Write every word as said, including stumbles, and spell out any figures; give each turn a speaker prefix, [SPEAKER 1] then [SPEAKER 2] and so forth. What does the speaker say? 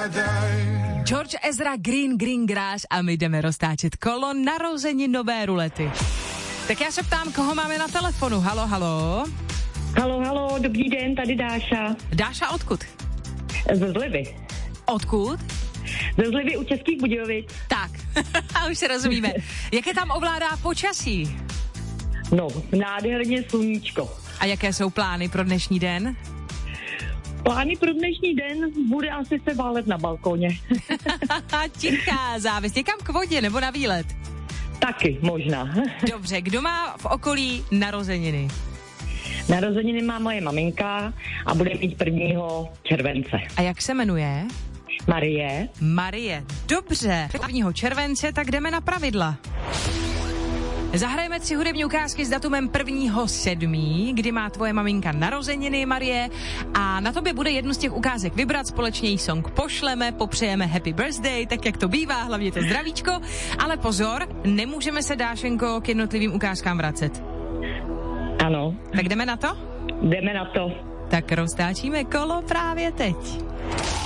[SPEAKER 1] George Ezra, Green Green Grass a my jdeme roztáčet kolo narozeninové rulety. Tak já se ptám, koho máme na telefonu. Halo, halo.
[SPEAKER 2] Halo, halo, dobrý den, tady Dáša.
[SPEAKER 1] Dáša, odkud?
[SPEAKER 2] Ze Zlivy.
[SPEAKER 1] Odkud?
[SPEAKER 2] Ze Zlivy u Českých Budějovic.
[SPEAKER 1] Tak, a už se rozumíme. Jaké tam ovládá počasí?
[SPEAKER 2] No, nádherně sluníčko.
[SPEAKER 1] A jaké jsou plány pro dnešní den?
[SPEAKER 2] Plány pro dnešní den bude asi se válet na balkoně.
[SPEAKER 1] Tichá závěst. Někam k vodě nebo na výlet?
[SPEAKER 2] Taky, možná.
[SPEAKER 1] Dobře, kdo má v okolí narozeniny?
[SPEAKER 2] Narozeniny má moje maminka a bude mít prvního července.
[SPEAKER 1] A jak se jmenuje?
[SPEAKER 2] Marie.
[SPEAKER 1] Marie, dobře. prvního července, tak jdeme na pravidla. Zahrajeme tři hudební ukázky s datumem prvního sedmého, kdy má tvoje maminka narozeniny, Marie, a na tobě bude jednu z těch ukázek vybrat, společně jí song pošleme, popřejeme happy birthday, tak jak to bývá, hlavně to zdravíčko, ale pozor, nemůžeme se, Dášenko, k jednotlivým ukázkám vracet.
[SPEAKER 2] Ano.
[SPEAKER 1] Tak jdeme na to?
[SPEAKER 2] Jdeme na to.
[SPEAKER 1] Tak roztáčíme kolo právě teď.